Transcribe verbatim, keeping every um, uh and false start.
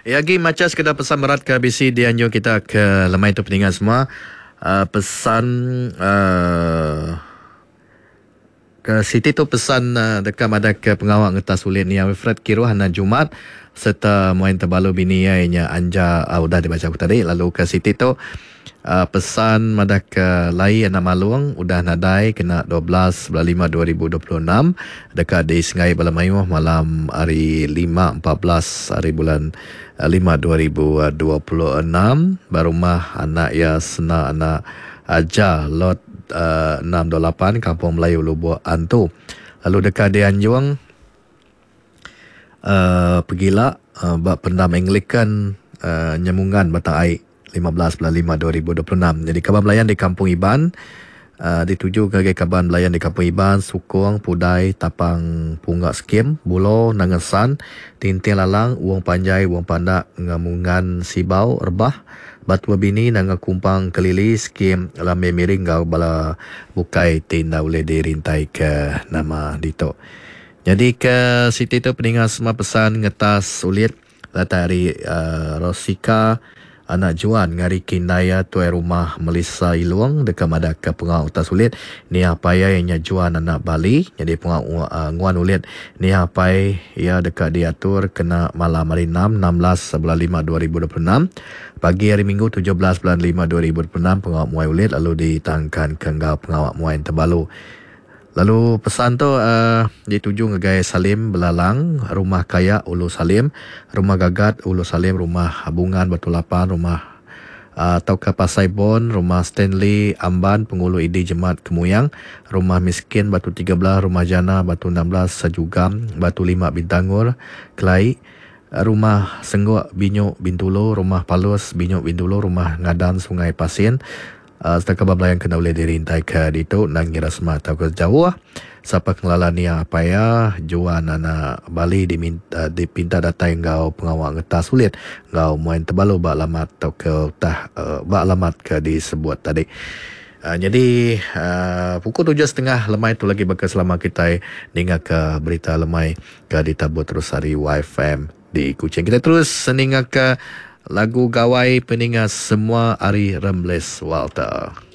Ya, lagi macam sekadar pesan berat ke B C dia anjur kita ke lemai tu pendengar semua. Uh, pesan uh, ke Siti tu pesan uh, dekat ada ke pengawal ngetas ulit ni Wilfred Kiro Hana Jumat serta main terbalu bini ianya Anja uh, udah dibaca aku tadi. Lalu ke Siti tu uh, pesan madak ke lai anak maluang udah nadai kena dua belas bulan lima dua ribu dua puluh enam dekat di Sengai Balamayuh malam hari lima empat belas hari bulan uh, lima dua ribu dua puluh enam barumah anak ya sena anak aja lot uh, enam dua lapan Kampung Melayu Lubuk Antu. Lalu dekat di Anjuang uh, pergilah uh, bak pendam Anglikan uh, Nyemungan Batang Air lima belas bulan lima dua ribu dua puluh enam. Jadi kabar melayan di Kampung Iban uh, dituju ke kabar melayan di Kampung Iban, Sukong, Pudai, Tapang Punggak Skim, Bulo, Nangesan, Tintin Lalang, Uang Panjai, Uang Pandak, Ngamungan Sibau, Rebah, Batu Bini, Nanga Kumpang Kelili, Skim Lambe Miring, Gau Bala Bukai, Tinda boleh dirintai ke nama Dito. Jadi ke Siti tu pendengar semua pesan ngetas ulit latari uh, Rosika anak Juan ngari kindaya tuai rumah Melissa Iluang dekat madak ke pengau utas ulit ni apa ya yang Juan anak Bali. Jadi pengau uh, nguan ulit ni apa ya dekat diatur kena malam hari enam belas bulan lima dua ribu dua puluh enam pagi hari Minggu tujuh belas bulan lima dua ribu dua puluh enam pengau muai ulit lalu ditangkan ke ngau pengawak muai terbalu. Lalu pesan tu uh, dituju ngegai Salim Belalang, Rumah Kaya Ulu Salim, Rumah Gagat Ulu Salim, Rumah Bungan Batu Lapan, Rumah uh, Tauka Pasai Bon, Rumah Stanley Amban Pengulu I D Jemaat Kemuyang, Rumah Miskin Batu tiga belas, Rumah Jana Batu enam belas Sajugam, Batu lima Bintangur, Kelai, Rumah Senggok Binyuk Bintulo, Rumah Palus Binyuk Bintulo, Rumah Ngadan Sungai Pasin. Uh, setakat babla yang kena boleh dirintai ke dito nang ngira semua atau ke jauh siapa kelala ni apa ya juan anak Bali diminta dipinta datang ngau pengawal ngetas sulit ngau main terbalu bak alamat atau ke tah uh, bak alamat ke disebut tadi. Uh, jadi uh, pukul tujuh setengah lemai tu lagi bakal selama kita dengar ke berita lemai ke ditabut terus hari Y F M di Kuching. Kita terus seninga ke lagu gawai peningat semua Ari Rembles Walter.